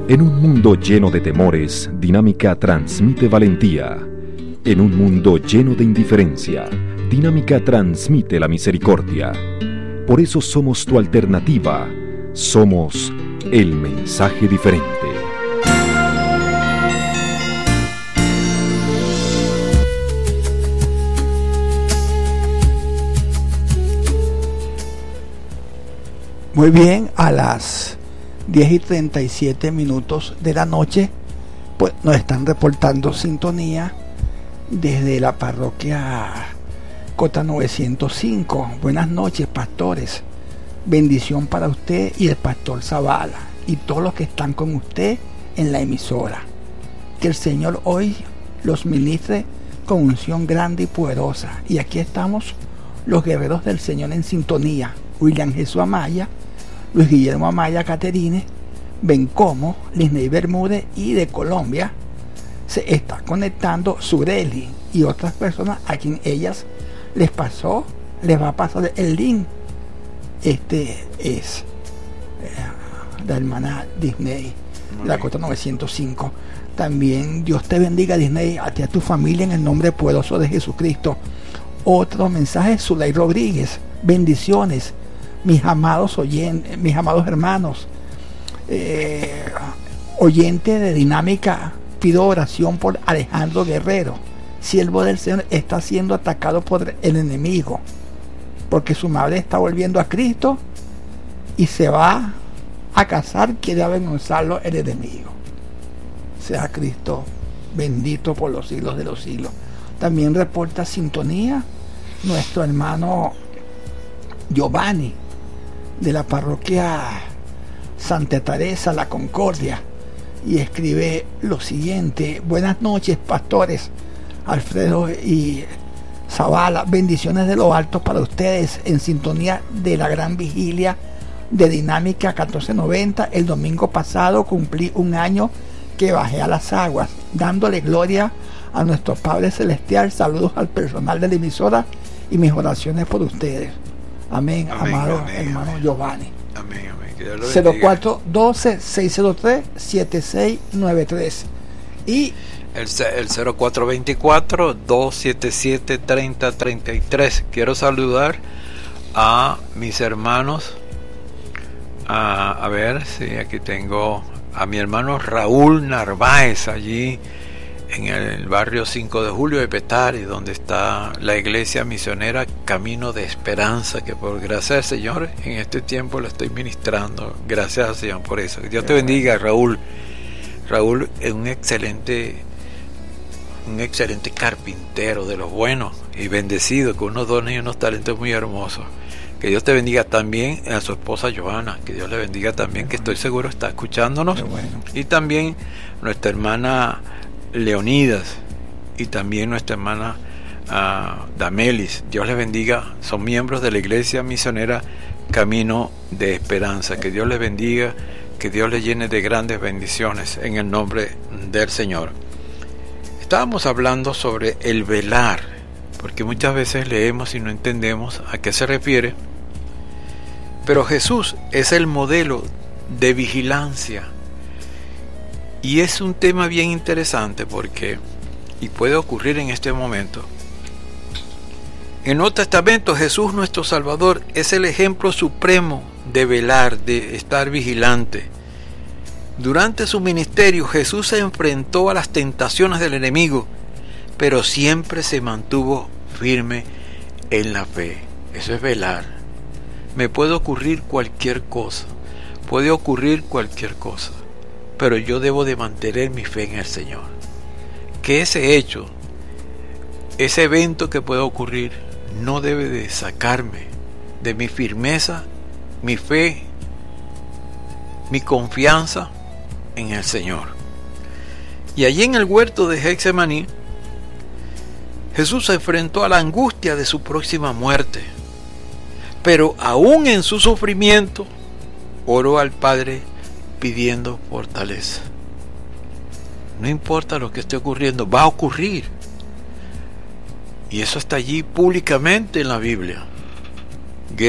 En un mundo lleno de temores, Dinámica transmite valentía. En un mundo lleno de indiferencia, Dinámica transmite la misericordia. Por eso somos tu alternativa. Somos el mensaje diferente. Muy bien, a las 10:37 de la noche, pues nos están reportando sintonía desde la parroquia Cota 905. Buenas noches, pastores. Bendición para usted y el pastor Zavala y todos los que están con usted en la emisora. Que el Señor hoy los ministre con unción grande y poderosa. Y aquí estamos los guerreros del Señor en sintonía. William Jesús Amaya, Luis Guillermo Amaya Caterine, Bencomo, Lisney Bermúdez, y de Colombia se está conectando Sureli y otras personas a quien ellas les va a pasar el link. Este es la hermana Disney, la Cota 905. También Dios te bendiga, Disney, a ti y a tu familia en el nombre poderoso de Jesucristo. Otro mensaje, Zulay Rodríguez, bendiciones, mis amados oyentes, mis amados hermanos, oyente de Dinámica, pido oración por Alejandro Guerrero, siervo del Señor, está siendo atacado por el enemigo, porque su madre está volviendo a Cristo y se va a casar, quiere avergonzarlo el enemigo. Sea Cristo bendito por los siglos de los siglos. También reporta sintonía nuestro hermano Giovanni, de la parroquia Santa Teresa La Concordia, y escribe lo siguiente: buenas noches, pastores Alfredo y Zavala, bendiciones de lo alto para ustedes, en sintonía de la gran vigilia de Dinámica 1490. El domingo pasado cumplí un año que bajé a las aguas, dándole gloria a nuestro Padre Celestial. Saludos al personal de la emisora y mis oraciones por ustedes. Amén, amado hermano Giovanni. Amén. 0412-603-7693 y el 0424-277-3033. Quiero saludar a mis hermanos. A ver si aquí tengo a mi hermano Raúl Narváez, allí en el barrio 5 de Julio de Petare, donde está la iglesia misionera Camino de Esperanza, que por gracia del Señor en este tiempo lo estoy ministrando. Gracias al Señor por eso. Que Dios te bendiga, Raúl. Raúl es un excelente carpintero de los buenos y bendecido, con unos dones y unos talentos muy hermosos. Que Dios te bendiga también a su esposa Johanna, que Dios le bendiga también, que estoy seguro está escuchándonos. Y también nuestra hermana Leonidas y también nuestra hermana Damelis, Dios les bendiga, son miembros de la iglesia misionera Camino de Esperanza. Que Dios les bendiga, que Dios les llene de grandes bendiciones en el nombre del Señor. Estábamos hablando sobre el velar, porque muchas veces leemos y no entendemos a qué se refiere, pero Jesús es el modelo de vigilancia. Y es un tema bien interesante porque, y puede ocurrir en este momento, en el Nuevo Testamento Jesús nuestro Salvador es el ejemplo supremo de velar, de estar vigilante. Durante su ministerio Jesús se enfrentó a las tentaciones del enemigo, pero siempre se mantuvo firme en la fe. Eso es velar. Me puede ocurrir cualquier cosa, pero yo debo de mantener mi fe en el Señor. Que ese hecho, ese evento que pueda ocurrir, no debe de sacarme de mi firmeza, mi fe, mi confianza en el Señor. Y allí en el huerto de Getsemaní, Jesús se enfrentó a la angustia de su próxima muerte, pero aún en su sufrimiento, oró al Padre pidiendo fortaleza. No importa lo que esté ocurriendo, va a ocurrir. Y eso está allí públicamente en la Biblia.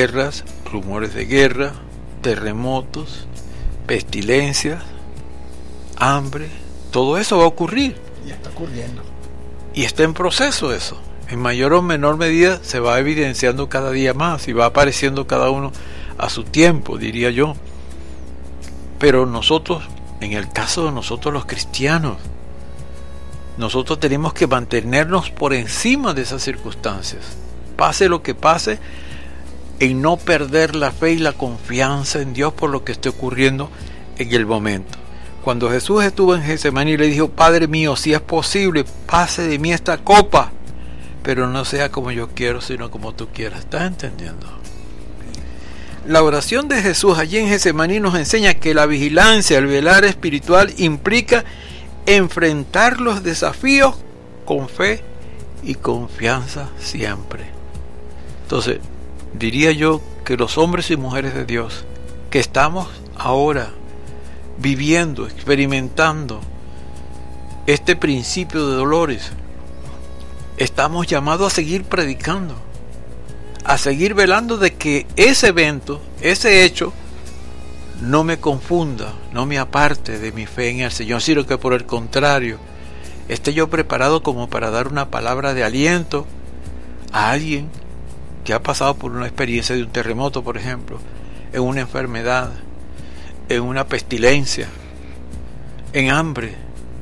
Guerras, rumores de guerra, terremotos, pestilencias, hambre, todo eso va a ocurrir. Ya está ocurriendo. Y está en proceso eso. En mayor o menor medida se va evidenciando cada día más y va apareciendo cada uno a su tiempo, diría yo. Pero nosotros, en el caso de nosotros los cristianos, nosotros tenemos que mantenernos por encima de esas circunstancias. Pase lo que pase, en no perder la fe y la confianza en Dios por lo que esté ocurriendo en el momento. Cuando Jesús estuvo en Getsemaní, le dijo: Padre mío, si es posible, pase de mí esta copa, pero no sea como yo quiero, sino como tú quieras. ¿Estás entendiendo? La oración de Jesús allí en Getsemaní nos enseña que la vigilancia, el velar espiritual, implica enfrentar los desafíos con fe y confianza siempre. Entonces, diría yo que los hombres y mujeres de Dios que estamos ahora viviendo, experimentando este principio de dolores, estamos llamados a seguir predicando, a seguir velando de que ese evento, ese hecho, no me confunda, no me aparte de mi fe en el Señor, sino que por el contrario, esté yo preparado como para dar una palabra de aliento a alguien que ha pasado por una experiencia de un terremoto, por ejemplo, en una enfermedad, en una pestilencia, en hambre.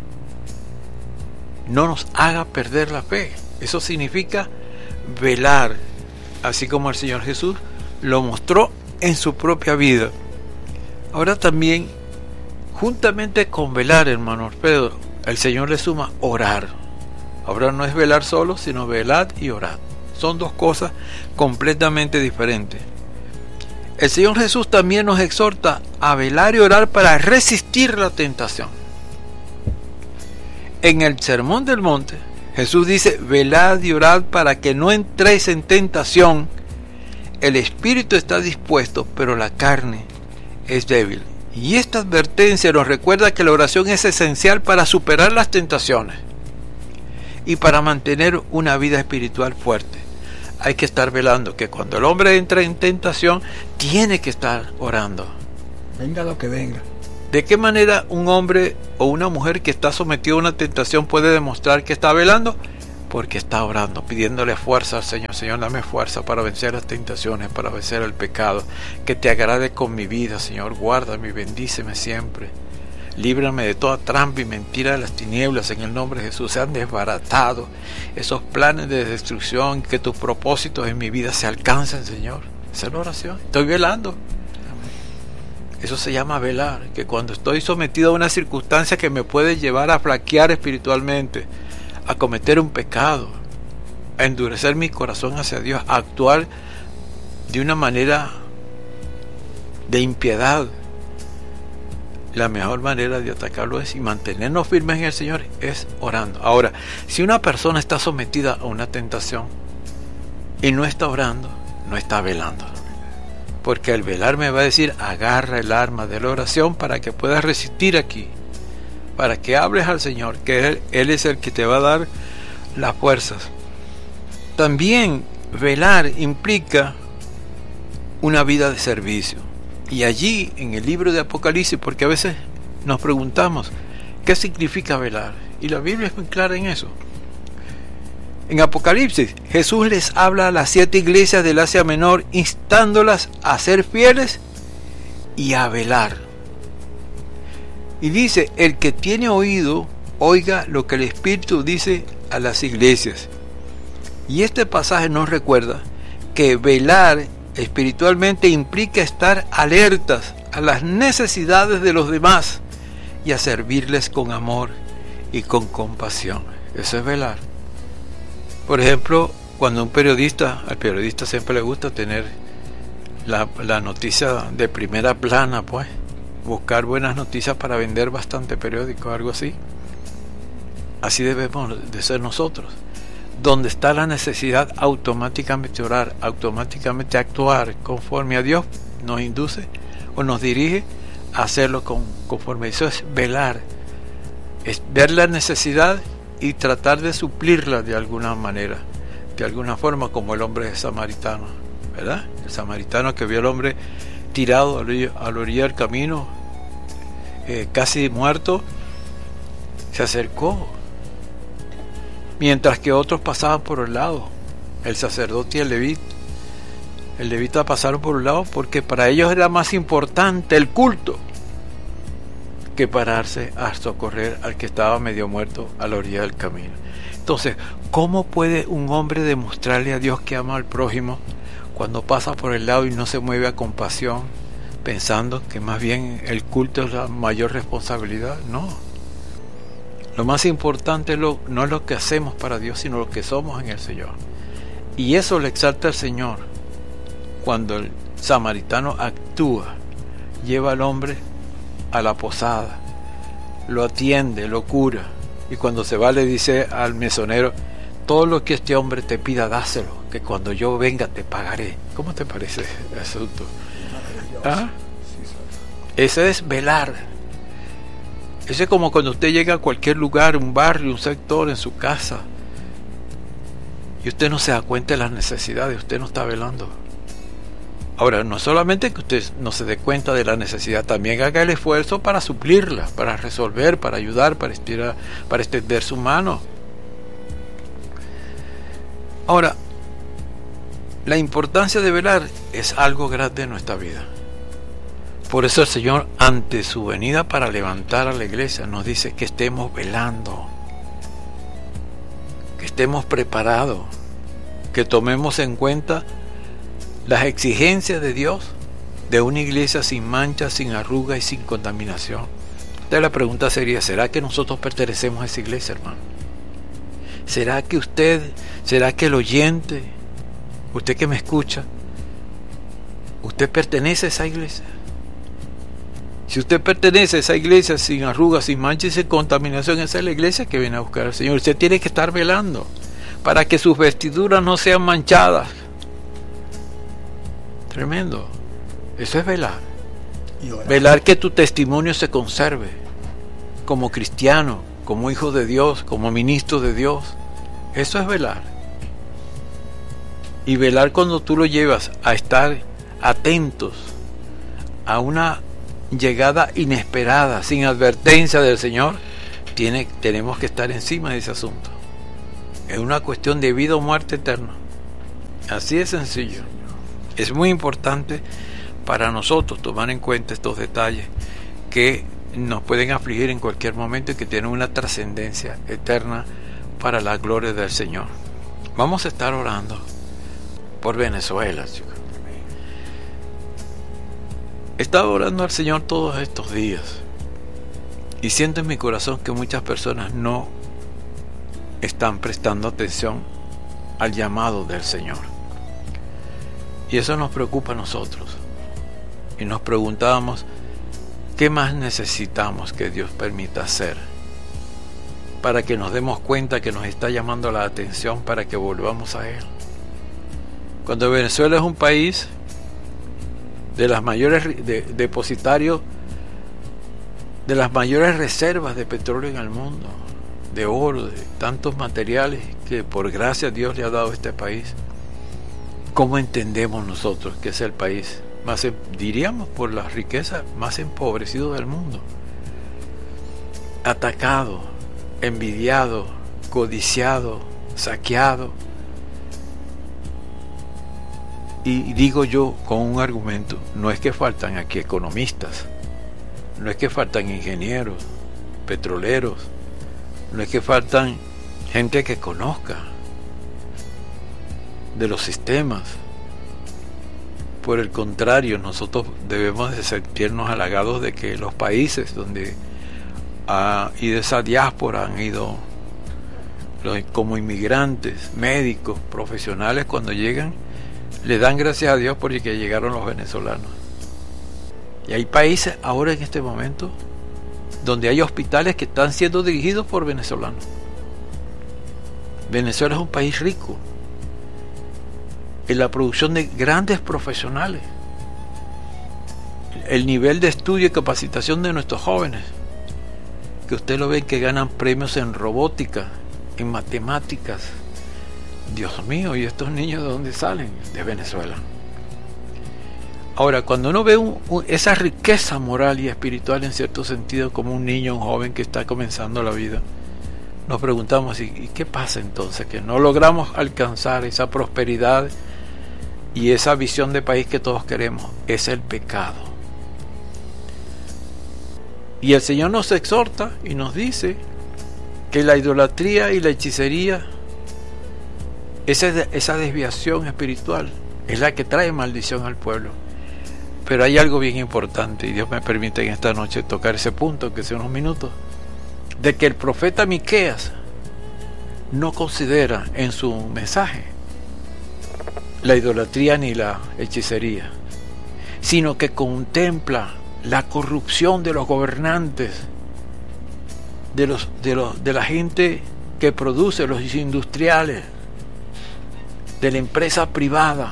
No nos haga perder la fe. Eso significa velar, así como el Señor Jesús lo mostró en su propia vida. Ahora también, juntamente con velar, hermano Alfredo, el Señor le suma orar. Ahora no es velar solo, sino velad y orad. Son dos cosas completamente diferentes. El Señor Jesús también nos exhorta a velar y orar para resistir la tentación. En el Sermón del Monte, Jesús dice: velad y orad para que no entréis en tentación. El espíritu está dispuesto, pero la carne es débil. Y esta advertencia nos recuerda que la oración es esencial para superar las tentaciones y para mantener una vida espiritual fuerte. Hay que estar velando, que cuando el hombre entra en tentación, tiene que estar orando. Venga lo que venga. ¿De qué manera un hombre o una mujer que está sometido a una tentación puede demostrar que está velando? Porque está orando, pidiéndole fuerza al Señor. Señor, dame fuerza para vencer las tentaciones, para vencer el pecado. Que te agrade con mi vida, Señor. Guárdame y bendíceme siempre. Líbrame de toda trampa y mentira de las tinieblas, en el nombre de Jesús. Sean desbaratados esos planes de destrucción, que tus propósitos en mi vida se alcancen, Señor. Esa es la oración. Estoy velando. Eso se llama velar, que cuando estoy sometido a una circunstancia que me puede llevar a flaquear espiritualmente, a cometer un pecado, a endurecer mi corazón hacia Dios, a actuar de una manera de impiedad, la mejor manera de atacarlo es, y mantenernos firmes en el Señor, es orando. Ahora, si una persona está sometida a una tentación y no está orando, no está velando. Porque el velar me va a decir: agarra el arma de la oración para que puedas resistir aquí, para que hables al Señor, que Él es el que te va a dar las fuerzas. También velar implica una vida de servicio. Y allí en el libro de Apocalipsis, porque a veces nos preguntamos ¿qué significa velar? Y la Biblia es muy clara en eso. En Apocalipsis, Jesús les habla a las 7 iglesias del Asia Menor, instándolas a ser fieles y a velar. Y dice: el que tiene oído, oiga lo que el Espíritu dice a las iglesias. Y este pasaje nos recuerda que velar espiritualmente implica estar alertas a las necesidades de los demás y a servirles con amor y con compasión. Eso es velar. Por ejemplo, cuando al periodista siempre le gusta tener la noticia de primera plana, pues buscar buenas noticias para vender bastante periódico, algo así. Así debemos de ser nosotros. Donde está la necesidad, automáticamente orar, automáticamente actuar conforme a Dios nos induce o nos dirige a hacerlo conforme. Eso es velar, es ver la necesidad y tratar de suplirla de alguna manera, de alguna forma, como el hombre samaritano, ¿verdad? El samaritano que vio al hombre tirado a la orilla del camino, casi muerto, se acercó, mientras que otros pasaban por el lado. El sacerdote y el levita pasaron por un lado porque para ellos era más importante el culto que pararse a socorrer al que estaba medio muerto a la orilla del camino. Entonces, ¿cómo puede un hombre demostrarle a Dios que ama al prójimo cuando pasa por el lado y no se mueve a compasión, pensando que más bien el culto es la mayor responsabilidad? No. Lo más importante no es lo que hacemos para Dios, sino lo que somos en el Señor. Y eso le exalta al Señor cuando el samaritano actúa, lleva al hombre a la posada, lo atiende, lo cura, y cuando se va le dice al mesonero: todo lo que este hombre te pida, dáselo, que cuando yo venga te pagaré. ¿Cómo te parece el asunto? ¿Ah? Ese es velar. Ese es como cuando usted llega a cualquier lugar, un barrio, un sector, en su casa, y usted no se da cuenta de las necesidades, usted no está velando. Ahora, no solamente que usted no se dé cuenta de la necesidad, también haga el esfuerzo para suplirla, para resolver, para ayudar, para extender su mano. Ahora, la importancia de velar es algo grande en nuestra vida. Por eso el Señor, ante su venida para levantar a la iglesia, nos dice que estemos velando, que estemos preparados, que tomemos en cuenta las exigencias de Dios de una iglesia sin mancha, sin arruga y sin contaminación. Entonces la pregunta sería: ¿será que nosotros pertenecemos a esa iglesia, hermano? ¿Será que el oyente, usted que me escucha, usted pertenece a esa iglesia? Si usted pertenece a esa iglesia sin arrugas, sin manchas y sin contaminación, esa es la iglesia que viene a buscar al Señor. Usted tiene que estar velando para que sus vestiduras no sean manchadas. Tremendo. Eso es velar. Velar que tu testimonio se conserve como cristiano, como hijo de Dios, como ministro de Dios. Eso es velar. Y velar cuando tú lo llevas a estar atentos a una llegada inesperada, sin advertencia del Señor, tenemos que estar encima de ese asunto. Es una cuestión de vida o muerte eterna. Así de sencillo. Es muy importante para nosotros tomar en cuenta estos detalles que nos pueden afligir en cualquier momento y que tienen una trascendencia eterna para la gloria del Señor. Vamos a estar orando por Venezuela, chicos. He estado orando al Señor todos estos días y siento en mi corazón que muchas personas no están prestando atención al llamado del Señor. Y eso nos preocupa a nosotros. Y nos preguntábamos: ¿qué más necesitamos que Dios permita hacer para que nos demos cuenta que nos está llamando la atención para que volvamos a Él? Cuando Venezuela es un país de las mayores depositarios de las mayores reservas de petróleo en el mundo, de oro, de tantos materiales que por gracia Dios le ha dado a este país, ¿cómo entendemos nosotros que es el país más, diríamos por la riqueza, más empobrecido del mundo? Atacado, envidiado, codiciado, saqueado. Y digo yo con un argumento: no es que faltan aquí economistas, no es que faltan ingenieros, petroleros, no es que faltan gente que conozca de los sistemas. Por el contrario, nosotros debemos de sentirnos halagados de que los países donde y de esa diáspora han ido como inmigrantes, médicos, profesionales, cuando llegan le dan gracias a Dios porque llegaron los venezolanos. Y hay países ahora en este momento donde hay hospitales que están siendo dirigidos por venezolanos. Venezuela es un país rico en la producción de grandes profesionales. El nivel de estudio y capacitación de nuestros jóvenes, que usted lo ve que ganan premios en robótica, en matemáticas. Dios mío, ¿y estos niños de dónde salen? De Venezuela. Ahora, cuando uno ve esa riqueza moral y espiritual en cierto sentido, como un niño, un joven que está comenzando la vida, nos preguntamos, ¿y qué pasa entonces? Que no logramos alcanzar esa prosperidad y esa visión de país que todos queremos. Es el pecado. Y el Señor nos exhorta y nos dice que la idolatría y la hechicería, esa desviación espiritual, es la que trae maldición al pueblo. Pero hay algo bien importante, y Dios me permite en esta noche tocar ese punto, que sea unos minutos, de que el profeta Miqueas no considera en su mensaje la idolatría ni la hechicería, sino que contempla la corrupción de los gobernantes, de la gente que produce, los industriales, de la empresa privada,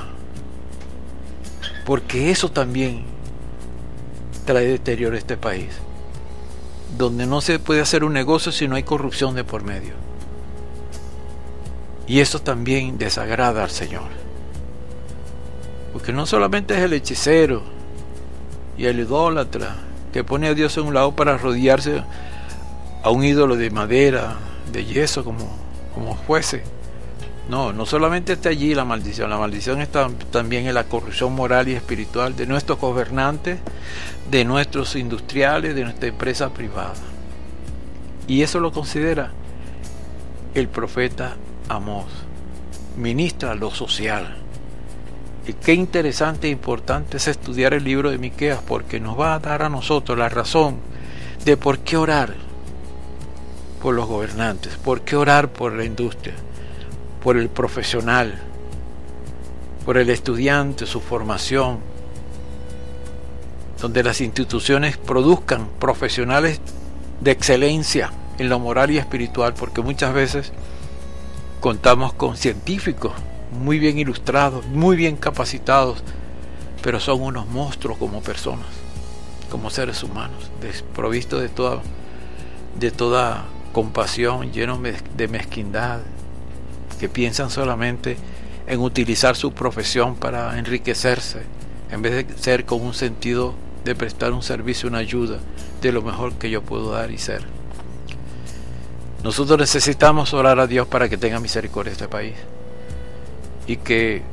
porque eso también trae deterioro a este país, donde no se puede hacer un negocio si no hay corrupción de por medio, y eso también desagrada al Señor, porque no solamente es el hechicero y el idólatra que pone a Dios en un lado para arrodillarse a un ídolo de madera, de yeso, como fuese. No solamente está allí la maldición está también en la corrupción moral y espiritual de nuestros gobernantes, de nuestros industriales, de nuestra empresa privada. Y eso lo considera el profeta Amós, ministra lo social. Y qué interesante e importante es estudiar el libro de Miqueas, porque nos va a dar a nosotros la razón de por qué orar por los gobernantes, por qué orar por la industria, por el profesional, por el estudiante, su formación, donde las instituciones produzcan profesionales de excelencia en lo moral y espiritual, porque muchas veces contamos con científicos muy bien ilustrados, muy bien capacitados, pero son unos monstruos como personas, como seres humanos, desprovistos de toda compasión, llenos de mezquindad, que piensan solamente en utilizar su profesión para enriquecerse, en vez de ser con un sentido de prestar un servicio, una ayuda, de lo mejor que yo puedo dar y ser. Nosotros necesitamos orar a Dios para que tenga misericordia de este país, y que